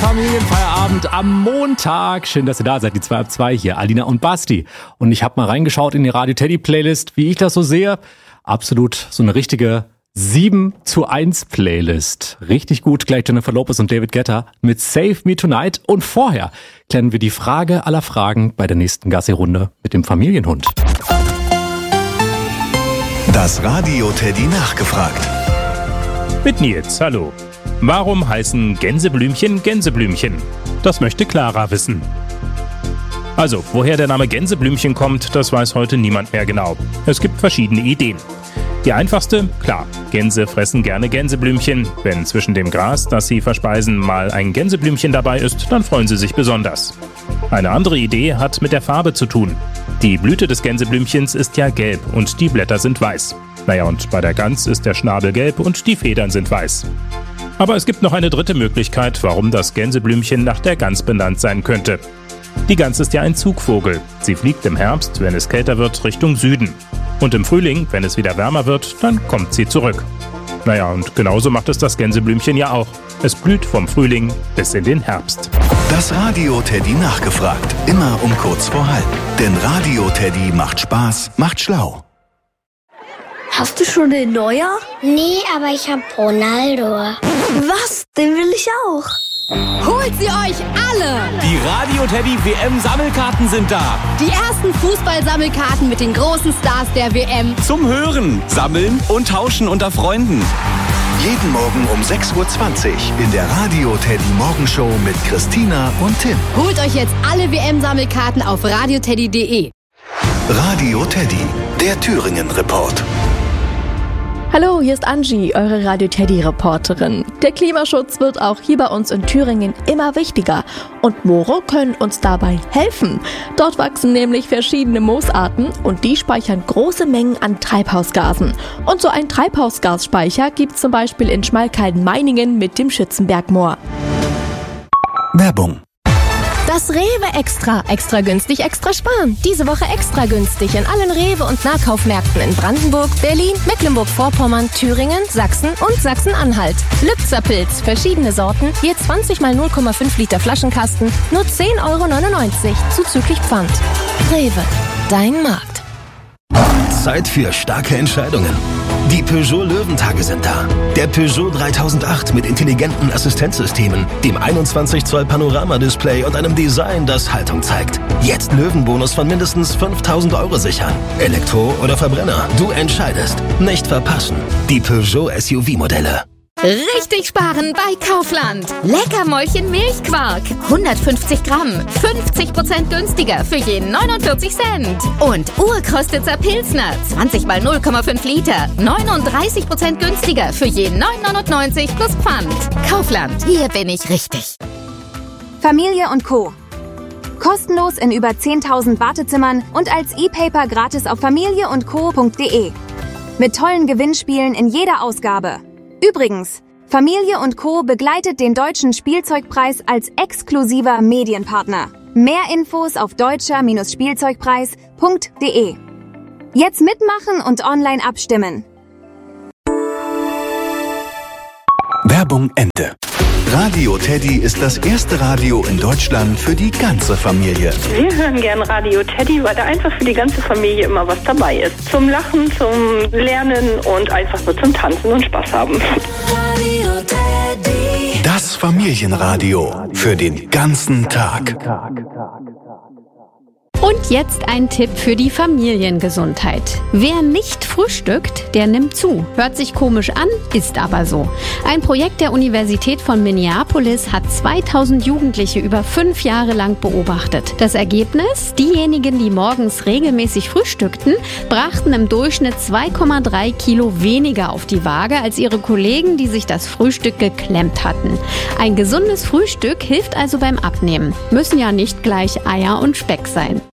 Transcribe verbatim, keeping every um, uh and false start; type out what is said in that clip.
Familienfeierabend am Montag. Schön, dass ihr da seid, die zwei ab zwei hier, Alina und Basti. Und ich habe mal reingeschaut in die Radio Teddy Playlist, wie ich das so sehe. Absolut so eine richtige sieben zu eins Playlist. Richtig gut, gleich Jennifer Lopez und David Guetta mit Save Me Tonight. Und vorher klären wir die Frage aller Fragen bei der nächsten Gassi-Runde mit dem Familienhund. Das Radio Teddy nachgefragt. Mit Nils, hallo. Warum heißen Gänseblümchen Gänseblümchen? Das möchte Clara wissen. Also, woher der Name Gänseblümchen kommt, das weiß heute niemand mehr genau. Es gibt verschiedene Ideen. Die einfachste? Klar, Gänse fressen gerne Gänseblümchen. Wenn zwischen dem Gras, das sie verspeisen, mal ein Gänseblümchen dabei ist, dann freuen sie sich besonders. Eine andere Idee hat mit der Farbe zu tun. Die Blüte des Gänseblümchens ist ja gelb und die Blätter sind weiß. Naja, und bei der Gans ist der Schnabel gelb und die Federn sind weiß. Aber es gibt noch eine dritte Möglichkeit, warum das Gänseblümchen nach der Gans benannt sein könnte. Die Gans ist ja ein Zugvogel. Sie fliegt im Herbst, wenn es kälter wird, Richtung Süden. Und im Frühling, wenn es wieder wärmer wird, dann kommt sie zurück. Naja, und genauso macht es das Gänseblümchen ja auch. Es blüht vom Frühling bis in den Herbst. Das Radio Teddy nachgefragt. Immer um kurz vor halb. Denn Radio Teddy macht Spaß, macht schlau. Hast du schon den Neuer? Nee, aber ich hab Ronaldo. Was? Den will ich auch. Holt sie euch alle! Die Radio Teddy W M-Sammelkarten sind da. Die ersten Fußball-Sammelkarten mit den großen Stars der W M. Zum Hören, Sammeln und Tauschen unter Freunden. Jeden Morgen um sechs Uhr zwanzig in der Radio Teddy Morgenshow mit Christina und Tim. Holt euch jetzt alle W M-Sammelkarten auf radioteddy punkt de. Radio Teddy, der Thüringen-Report. Hallo, hier ist Angie, eure Radio Teddy-Reporterin. Der Klimaschutz wird auch hier bei uns in Thüringen immer wichtiger. Und Moore können uns dabei helfen. Dort wachsen nämlich verschiedene Moosarten und die speichern große Mengen an Treibhausgasen. Und so ein Treibhausgasspeicher gibt es zum Beispiel in Schmalkalden-Meiningen mit dem Schützenbergmoor. Werbung. Das Rewe Extra. Extra günstig, extra sparen. Diese Woche extra günstig in allen Rewe- und Nahkaufmärkten in Brandenburg, Berlin, Mecklenburg-Vorpommern, Thüringen, Sachsen und Sachsen-Anhalt. Lübzer Pilz, verschiedene Sorten, je zwanzig mal null Komma fünf Liter Flaschenkasten, nur zehn Euro neunundneunzig, zuzüglich Pfand. Rewe, dein Markt. Zeit für starke Entscheidungen. Die Peugeot Löwentage sind da. Der Peugeot dreitausendacht mit intelligenten Assistenzsystemen, dem einundzwanzig Zoll Panoramadisplay und einem Design, das Haltung zeigt. Jetzt Löwenbonus von mindestens fünftausend Euro sichern. Elektro oder Verbrenner, du entscheidest. Nicht verpassen. Die Peugeot S U V-Modelle. Richtig sparen bei Kaufland. Leckermäulchen Milchquark. hundertfünfzig Gramm. fünfzig Prozent günstiger für je neunundvierzig Cent. Und Urkostitzer Pilsner. zwanzig mal null Komma fünf Liter. neununddreißig Prozent günstiger für je neun neunundneunzig plus Pfand. Kaufland. Hier bin ich richtig. Familie und Co. Kostenlos in über zehntausend Wartezimmern und als E-Paper gratis auf familie und co punkt de. Mit tollen Gewinnspielen in jeder Ausgabe. Übrigens, Familie und Co. begleitet den Deutschen Spielzeugpreis als exklusiver Medienpartner. Mehr Infos auf deutscher Spielzeugpreis punkt de. Jetzt mitmachen und online abstimmen. Werbung Ende. Radio Teddy ist das erste Radio in Deutschland für die ganze Familie. Wir hören gern Radio Teddy, weil da einfach für die ganze Familie immer was dabei ist. Zum Lachen, zum Lernen und einfach nur zum Tanzen und Spaß haben. Radio Teddy. Das Familienradio für den ganzen Tag. Und jetzt ein Tipp für die Familiengesundheit. Wer nicht frühstückt, der nimmt zu. Hört sich komisch an, ist aber so. Ein Projekt der Universität von Minneapolis hat zweitausend Jugendliche über fünf Jahre lang beobachtet. Das Ergebnis? Diejenigen, die morgens regelmäßig frühstückten, brachten im Durchschnitt zwei Komma drei Kilo weniger auf die Waage als ihre Kollegen, die sich das Frühstück geklemmt hatten. Ein gesundes Frühstück hilft also beim Abnehmen. Müssen ja nicht gleich Eier und Speck sein.